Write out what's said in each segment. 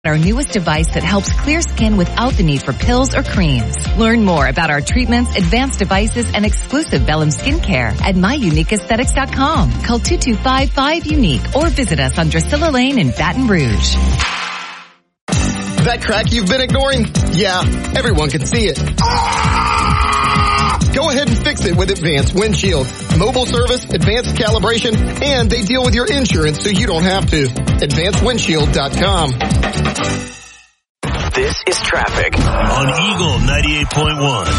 Our newest device that helps clear skin without the need for pills or creams. Learn more about our treatments, advanced devices, and exclusive Bellum skincare at myuniqueaesthetics.com. Call 2255-UNIQUE or visit us on Drusilla Lane in Baton Rouge. That crack you've been ignoring? Yeah, everyone can see it. Go ahead and fix it with Advanced Windshield. Mobile service, advanced calibration, and they deal with your insurance so you don't have to. AdvancedWindshield.com. This is traffic on Eagle 98.1.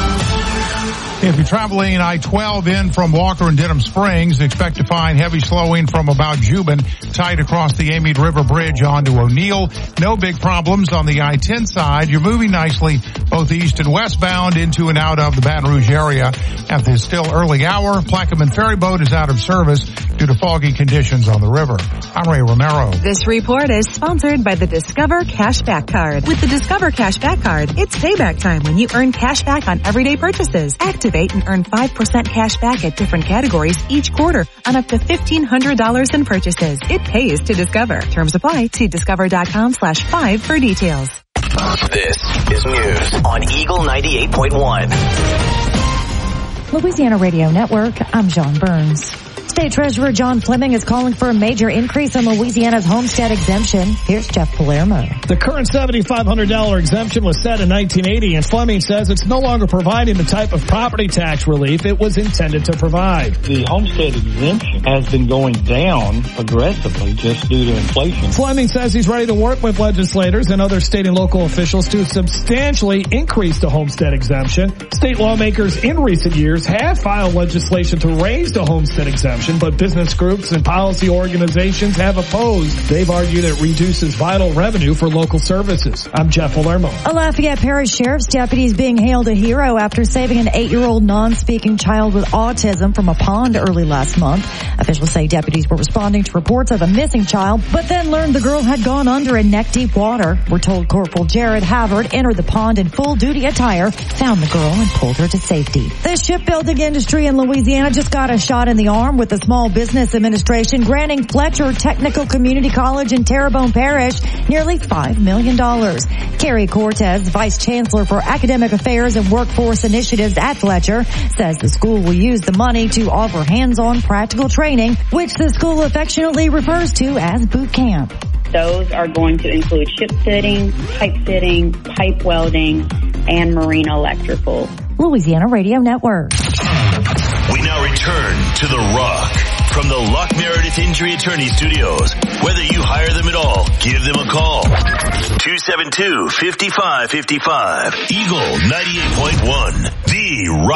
If you're traveling I-12 in from Walker and Denham Springs, expect to find heavy slowing from about Juban, tight across the Amite River Bridge onto O'Neill. No big problems on the I-10 side. You're moving nicely both east and westbound into and out of the Baton Rouge area. At this still early hour, Plaquemine Ferry Boat is out of service due to foggy conditions on the river. I'm Ray Romero. This report is sponsored by the Discover Cashback Card. With the Discover Cashback Card, it's payback time when you earn cash back on everyday purchases. Activate and earn 5% cash back at different categories each quarter on up to $1,500 in purchases. It pays to Discover. Terms apply. See discover.com/5 for details. This is news on Eagle 98.1. Louisiana Radio Network, I'm John Burns. State Treasurer John Fleming is calling for a major increase in Louisiana's homestead exemption. Here's Jeff Palermo. The current $7,500 exemption was set in 1980, and Fleming says it's no longer providing the type of property tax relief it was intended to provide. The homestead exemption has been going down aggressively just due to inflation. Fleming says he's ready to work with legislators and other state and local officials to substantially increase the homestead exemption. State lawmakers in recent years have filed legislation to raise the homestead exemption, but business groups and policy organizations have opposed. They've argued it reduces vital revenue for local services. I'm Jeff Palermo. A Lafayette Parish Sheriff's deputy is being hailed a hero after saving an 8-year-old non-speaking child with autism from a pond early last month. Officials say deputies were responding to reports of a missing child, but then learned the girl had gone under in neck-deep water. We're told Corporal Jared Havard entered the pond in full-duty attire, found the girl, and pulled her to safety. The shipbuilding industry in Louisiana just got a shot in the arm with the Small Business Administration granting Fletcher Technical Community College in Terrebonne Parish nearly $5 million. Carrie Cortez, Vice Chancellor for Academic Affairs and Workforce Initiatives at Fletcher, says the school will use the money to offer hands-on practical training, which the school affectionately refers to as boot camp. Those are going to include ship fitting, pipe welding, and marine electrical. Louisiana Radio Network. We now return to The Rock from the Luck Meredith Injury Attorney Studios. Whether you hire them at all, give them a call. 272-5555. Eagle 98.1. The Rock.